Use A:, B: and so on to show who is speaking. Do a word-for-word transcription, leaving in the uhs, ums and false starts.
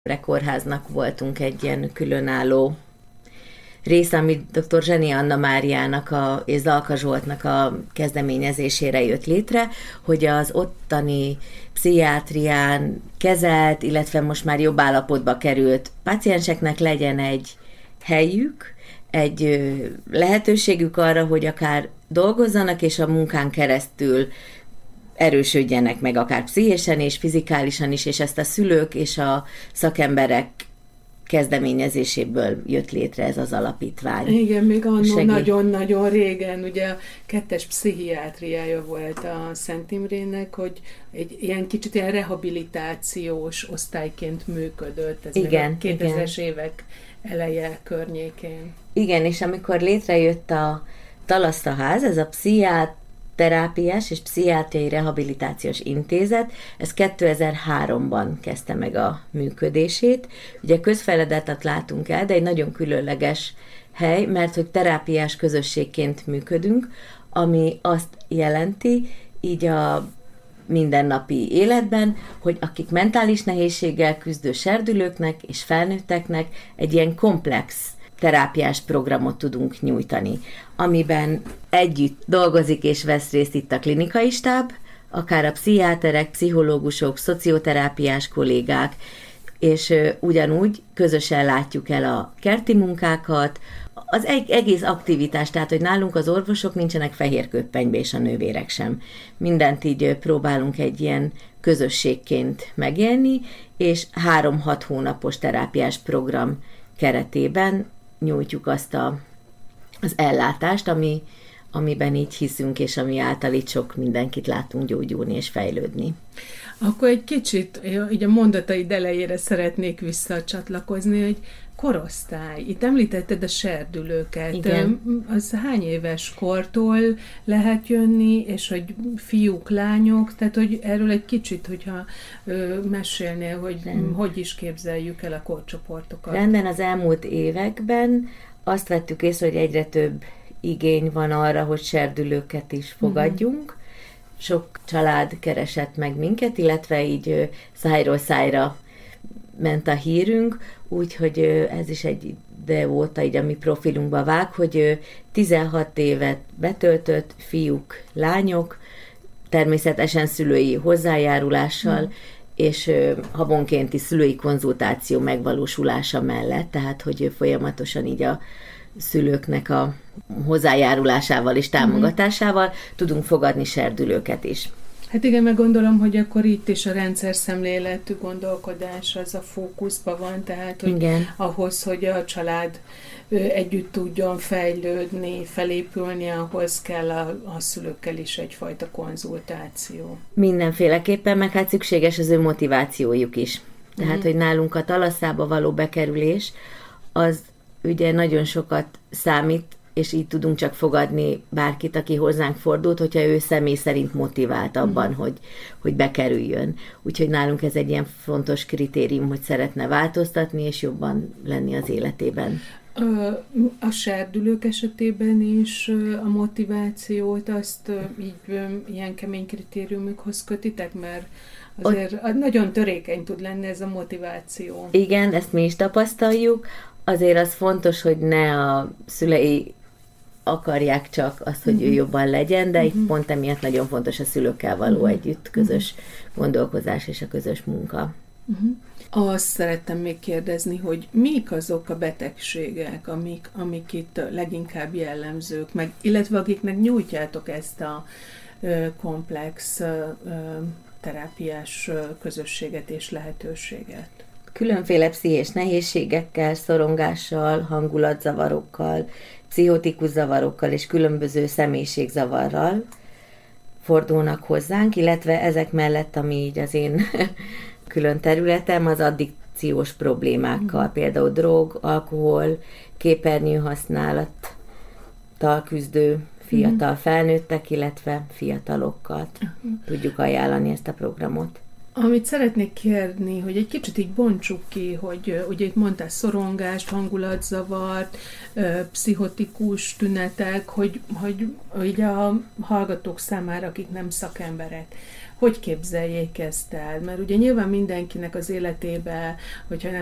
A: Kórháznak voltunk egy ilyen különálló része, ami dr. Zseni Anna Máriának a, és Zalka Zsoltnak a kezdeményezésére jött létre, hogy az ottani pszichiátrián kezelt, illetve most már jobb állapotba került pácienseknek legyen egy helyük, egy lehetőségük arra, hogy akár dolgozzanak, és a munkán keresztül erősödjenek meg akár pszichésen és fizikálisan is, és ezt a szülők és a szakemberek kezdeményezéséből jött létre ez az alapítvány.
B: Igen, még annól nagyon-nagyon régen, ugye a kettes pszichiátriája volt a Szent Imrének, hogy egy ilyen kicsit ilyen rehabilitációs osztályként működött. Ez igen, a kétezres igen. évek eleje környékén.
A: Igen, és amikor létrejött a Talasztaház, ez a pszichiáterápiás és pszichiátriai rehabilitációs intézet, ez kétezer-háromban kezdte meg a működését. Ugye közfeladatot látunk el, de egy nagyon különleges hely, mert hogy terápiás közösségként működünk, ami azt jelenti, így a mindennapi életben, hogy akik mentális nehézséggel küzdő serdülőknek és felnőtteknek egy ilyen komplex terápiás programot tudunk nyújtani, amiben együtt dolgozik és vesz részt itt a klinikai stáb, akár a pszichiáterek, pszichológusok, szocioterápiás kollégák, és ugyanúgy közösen látjuk el a kerti munkákat, az egész aktivitás, tehát, hogy nálunk az orvosok nincsenek fehér köppenybe, és a nővérek sem. Mindent így próbálunk egy ilyen közösségként megélni, és három-hat hónapos terápiás program keretében nyújtjuk azt a, az ellátást, ami, amiben így hiszünk, és ami által itt sok mindenkit látunk gyógyulni és fejlődni.
B: Akkor egy kicsit így a mondataid elejére szeretnék visszacsatlakozni, hogy korosztály. Itt említetted a serdülőket.
A: Igen.
B: Az hány éves kortól lehet jönni, és hogy fiúk, lányok, tehát hogy erről egy kicsit, hogyha ö, mesélnél, hogy Nem. hogy is képzeljük el a korcsoportokat.
A: Rendben, az elmúlt években azt vettük észre, hogy egyre több igény van arra, hogy serdülőket is fogadjunk. Uh-huh. Sok család keresett meg minket, illetve így ö, szájról szájra ment a hírünk, úgyhogy ez is egy ide óta így a mi profilunkba vág, hogy tizenhat évet betöltött fiúk, lányok, természetesen szülői hozzájárulással, mm. és havonkénti szülői konzultáció megvalósulása mellett, tehát hogy folyamatosan így a szülőknek a hozzájárulásával és támogatásával mm. tudunk fogadni serdülőket is.
B: Hát igen, meg gondolom, hogy akkor itt is a rendszer szemléletű gondolkodás az a fókuszban van, tehát hogy igen. ahhoz, hogy a család együtt tudjon fejlődni, felépülni, ahhoz kell a, a szülőkkel is egyfajta konzultáció.
A: Mindenféleképpen, meg hát szükséges az ő motivációjuk is. Tehát, mm. hogy nálunk a Talaszába való bekerülés, az ugye nagyon sokat számít, és így tudunk csak fogadni bárkit, aki hozzánk fordult, hogyha ő személy szerint motivált abban, mm. hogy, hogy bekerüljön. Úgyhogy nálunk ez egy ilyen fontos kritérium, hogy szeretne változtatni, és jobban lenni az életében.
B: A serdülők esetében is a motivációt azt így ilyen kemény kritériumokhoz kötitek, mert azért Ott... nagyon törékeny tud lenni ez a motiváció.
A: Igen, ezt mi is tapasztaljuk. Azért az fontos, hogy ne a szülei akarják csak azt, hogy uh-huh. ő jobban legyen, de uh-huh. itt pont emiatt nagyon fontos a szülőkkel való uh-huh. együtt közös uh-huh. gondolkozás és a közös munka.
B: Uh-huh. Azt szerettem még kérdezni, hogy mik azok a betegségek, amik, amik itt leginkább jellemzők, meg, illetve akiknek nyújtjátok ezt a ö, komplex ö, terápiás ö, közösséget és lehetőséget?
A: Különféle pszichés nehézségekkel, szorongással, hangulatzavarokkal, pszichotikus zavarokkal és különböző személyiségzavarral fordulnak hozzánk, illetve ezek mellett, ami így az én külön területem, az addikciós problémákkal, mm. például drog, alkohol, képernyő használattal küzdő fiatal felnőttek, illetve fiatalokat mm. tudjuk ajánlani ezt a programot.
B: Amit szeretnék kérni, hogy egy kicsit így bontsuk ki, hogy ugye itt mondtál szorongást, hangulatzavart, pszichotikus tünetek, hogy, hogy, hogy a hallgatók számára, akik nem szakemberek, hogy képzeljék ezt el? Mert ugye nyilván mindenkinek az életébe, hogyha